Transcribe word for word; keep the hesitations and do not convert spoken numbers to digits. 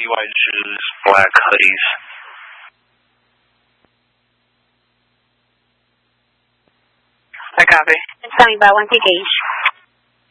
baggy white shoes, black hoodies. I copy. Standing by, one take each.